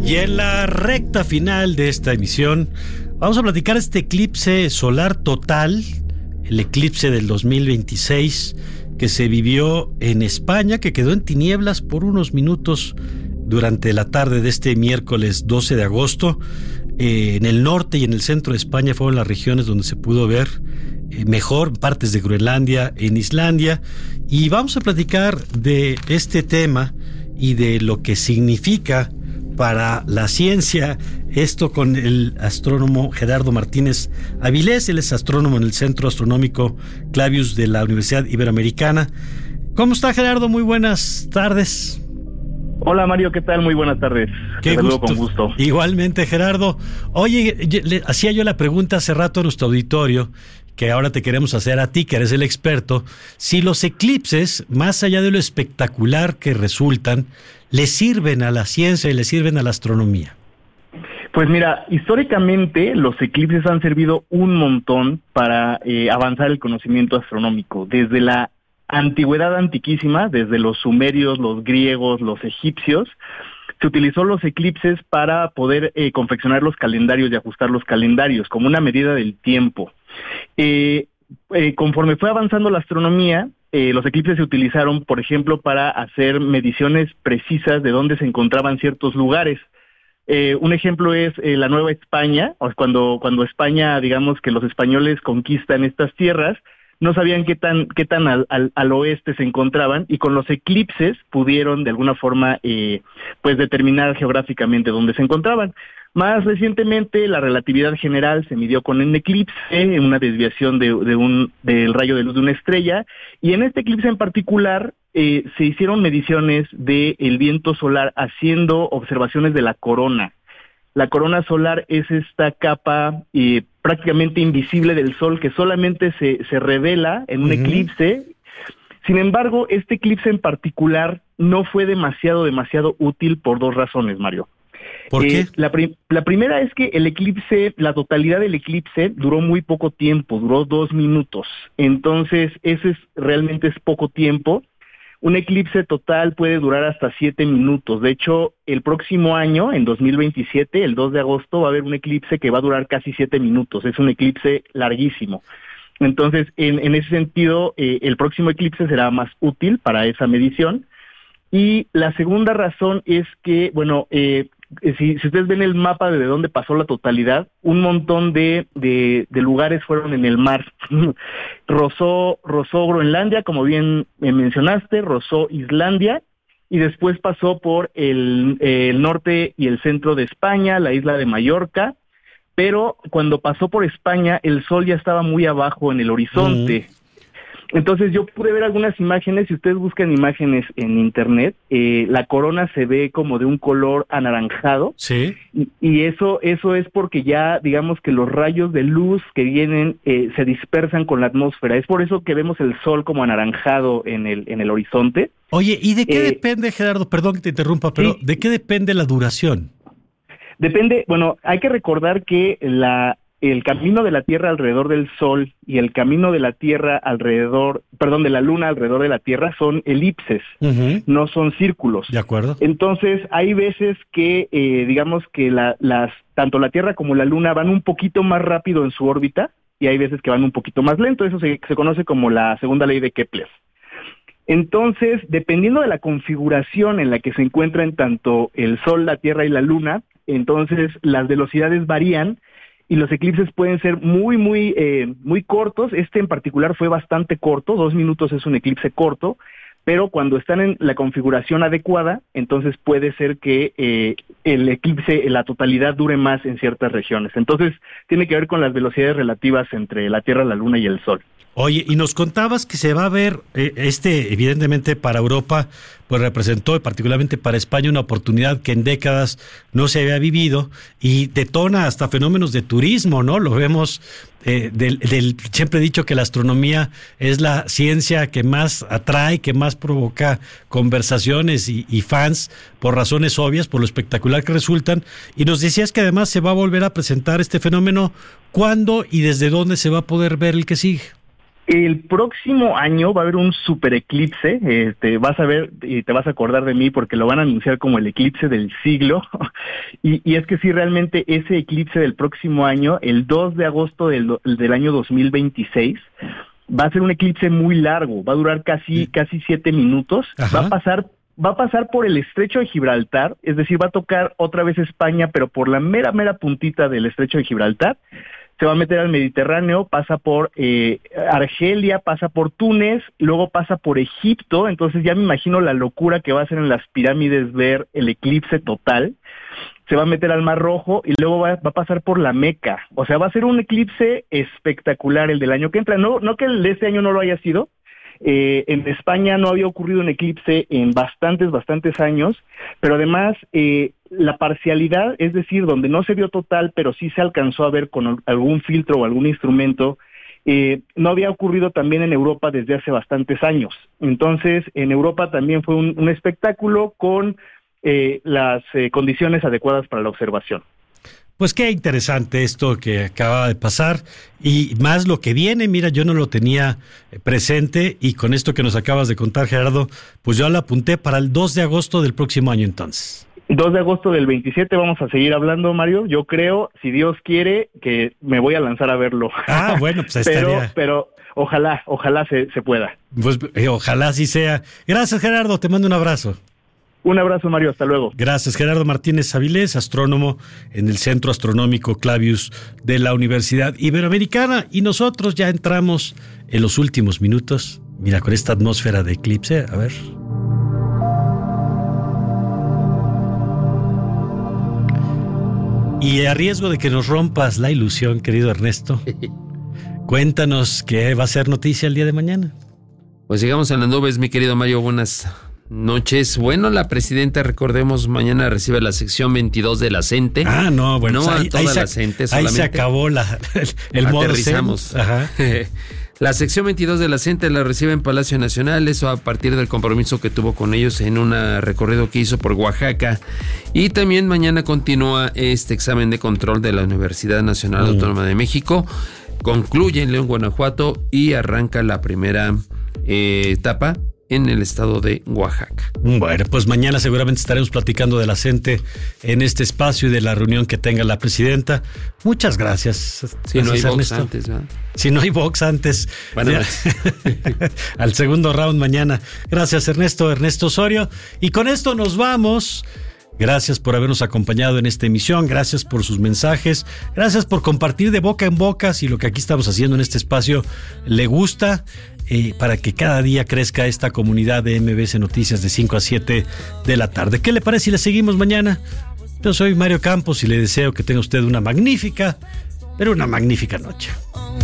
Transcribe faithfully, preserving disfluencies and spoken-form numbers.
Y en la recta final de esta emisión vamos a platicar este eclipse solar total, el eclipse del dos mil veintiséis que se vivió en España, que quedó en tinieblas por unos minutos durante la tarde de este miércoles doce de agosto. Eh, en el norte y en el centro de España fueron las regiones donde se pudo ver eh, mejor, partes de Groenlandia, en Islandia, y vamos a platicar de este tema y de lo que significa para la ciencia esto con el astrónomo Gerardo Martínez Avilés. Él es astrónomo en el Centro Astronómico Clavius de la Universidad Iberoamericana. ¿Cómo está, Gerardo? Muy buenas tardes. Hola, Mario, ¿qué tal? Muy buenas tardes. Qué Te saludo gusto. con gusto. Igualmente, Gerardo. Oye, le hacía yo la pregunta hace rato a nuestro auditorio, que ahora te queremos hacer a ti, que eres el experto, si los eclipses, más allá de lo espectacular que resultan, le sirven a la ciencia y le sirven a la astronomía. Pues mira, históricamente los eclipses han servido un montón para eh, avanzar el conocimiento astronómico. Desde la antigüedad antiquísima, desde los sumerios, los griegos, los egipcios, se utilizó los eclipses para poder eh, confeccionar los calendarios y ajustar los calendarios como una medida del tiempo. Eh, eh, conforme fue avanzando la astronomía, eh, los eclipses se utilizaron, por ejemplo, para hacer mediciones precisas de dónde se encontraban ciertos lugares. Eh, un ejemplo es eh, la Nueva España, o cuando, cuando España, digamos que los españoles conquistan estas tierras, no sabían qué tan qué tan al, al, al oeste se encontraban, y con los eclipses pudieron de alguna forma eh, pues determinar geográficamente dónde se encontraban. Más recientemente, la relatividad general se midió con un eclipse, en una desviación de, de un del rayo de luz de una estrella, y en este eclipse en particular eh, se hicieron mediciones del viento solar haciendo observaciones de la corona. La corona solar es esta capa eh, prácticamente invisible del Sol que solamente se, se revela en un uh-huh. eclipse. Sin embargo, este eclipse en particular no fue demasiado, demasiado útil por dos razones, Mario. ¿Por qué? Eh, la, pri- la primera es que el eclipse, la totalidad del eclipse duró muy poco tiempo, duró dos minutos. Entonces, ese es, realmente es poco tiempo. Un eclipse total puede durar hasta siete minutos. De hecho, el próximo año, en dos mil veintisiete, el dos de agosto, va a haber un eclipse que va a durar casi siete minutos. Es un eclipse larguísimo. Entonces, en, en ese sentido, eh, el próximo eclipse será más útil para esa medición. Y la segunda razón es que, bueno, eh, si, si ustedes ven el mapa de dónde pasó la totalidad, un montón de, de, de lugares fueron en el mar. rozó, rozó Groenlandia, como bien eh, mencionaste, rozó Islandia, y después pasó por el, eh, el norte y el centro de España, la isla de Mallorca, pero cuando pasó por España, el sol ya estaba muy abajo en el horizonte. Mm. Entonces yo pude ver algunas imágenes. Si ustedes buscan imágenes en internet, eh, la corona se ve como de un color anaranjado. Sí. Y, y eso eso es porque ya, digamos que los rayos de luz que vienen eh, se dispersan con la atmósfera. Es por eso que vemos el sol como anaranjado en el en el horizonte. Oye, ¿y de qué eh, depende, Gerardo? Perdón que te interrumpa, pero sí. ¿de qué depende la duración? Depende, bueno, hay que recordar que la el camino de la Tierra alrededor del Sol y el camino de la Tierra alrededor, perdón, de la Luna alrededor de la Tierra son elipses, uh-huh. no son círculos. De acuerdo. Entonces, hay veces que, eh, digamos que la, las tanto la Tierra como la Luna van un poquito más rápido en su órbita, y hay veces que van un poquito más lento. Eso se, se conoce como la segunda ley de Kepler. Entonces, dependiendo de la configuración en la que se encuentran tanto el Sol, la Tierra y la Luna, entonces las velocidades varían, y los eclipses pueden ser muy, muy, eh, muy cortos. Este en particular fue bastante corto, dos minutos es un eclipse corto, pero cuando están en la configuración adecuada, entonces puede ser que eh, el eclipse, la totalidad dure más en ciertas regiones. Entonces, tiene que ver con las velocidades relativas entre la Tierra, la Luna y el Sol. Oye, y nos contabas que se va a ver, eh, este evidentemente para Europa, pues representó particularmente para España una oportunidad que en décadas no se había vivido, y detona hasta fenómenos de turismo, ¿no? Lo vemos, eh, del, del siempre he dicho que la astronomía es la ciencia que más atrae, que más provoca conversaciones y, y fans, por razones obvias, por lo espectacular que resultan, y nos decías que además se va a volver a presentar este fenómeno. ¿Cuándo y desde dónde se va a poder ver el que sigue? El próximo año va a haber un super eclipse, eh, te vas a ver y te vas a acordar de mí porque lo van a anunciar como el eclipse del siglo, y, y es que sí, realmente ese eclipse del próximo año, el dos de agosto del, del año dos mil veintiséis, va a ser un eclipse muy largo, va a durar casi, casi siete minutos, Ajá. va a pasar va a pasar por el estrecho de Gibraltar, es decir, va a tocar otra vez España, pero por la mera, mera puntita del estrecho de Gibraltar. Se va a meter al Mediterráneo, pasa por eh, Argelia, pasa por Túnez, luego pasa por Egipto, entonces ya me imagino la locura que va a ser en las pirámides ver el eclipse total. Se va a meter al Mar Rojo y luego va, va a pasar por la Meca. O sea, va a ser un eclipse espectacular el del año que entra. No, no que el de este año no lo haya sido. Eh, en España no había ocurrido un eclipse en bastantes, bastantes años, pero además eh, la parcialidad, es decir, donde no se vio total, pero sí se alcanzó a ver con algún filtro o algún instrumento, eh, no había ocurrido también en Europa desde hace bastantes años. Entonces, en Europa también fue un, un espectáculo con eh, las eh, condiciones adecuadas para la observación. Pues qué interesante esto que acaba de pasar y más lo que viene. Mira, yo no lo tenía presente y con esto que nos acabas de contar, Gerardo, pues yo lo apunté para el dos de agosto del próximo año entonces. dos de agosto del veintisiete vamos a seguir hablando, Mario. Yo creo, si Dios quiere, que me voy a lanzar a verlo. Ah, bueno, pues estaría. Pero, pero ojalá, ojalá se, se pueda. Pues eh, ojalá así sea. Gracias, Gerardo, te mando un abrazo. Un abrazo, Mario, hasta luego. Gracias, Gerardo Martínez Avilés, astrónomo en el Centro Astronómico Clavius de la Universidad Iberoamericana. Y nosotros ya entramos en los últimos minutos. Mira, con esta atmósfera de eclipse, a ver. Y a riesgo de que nos rompas la ilusión, querido Ernesto, cuéntanos qué va a ser noticia el día de mañana. Pues llegamos a las nubes, mi querido Mario, buenas noches. Bueno, la presidenta, recordemos, mañana recibe la sección veintidós de la CENTE. Ah, no, bueno, no pues a ahí, toda ahí la se, CENTE, ahí solamente se acabó la, el, el aterrizamos. modo Ajá. La sección veintidós de la CENTE la recibe en Palacio Nacional, eso a partir del compromiso que tuvo con ellos en un recorrido que hizo por Oaxaca. Y también mañana continúa este examen de control de la Universidad Nacional mm. Autónoma de México. Concluye en León, Guanajuato y arranca la primera eh, etapa en el estado de Oaxaca. Bueno, pues mañana seguramente estaremos platicando de la CENTE en este espacio y de la reunión que tenga la presidenta. Muchas gracias. Si gracias, no hay Ernesto. box antes, ¿verdad? Si no hay box antes. Bueno, al segundo round mañana. Gracias, Ernesto, Ernesto Osorio. Y con esto nos vamos. Gracias por habernos acompañado en esta emisión, gracias por sus mensajes, gracias por compartir de boca en boca si lo que aquí estamos haciendo en este espacio le gusta, eh, para que cada día crezca esta comunidad de M B S Noticias de cinco a siete de la tarde. ¿Qué le parece si le seguimos mañana? Yo soy Mario Campos y le deseo que tenga usted una magnífica, pero una magnífica noche.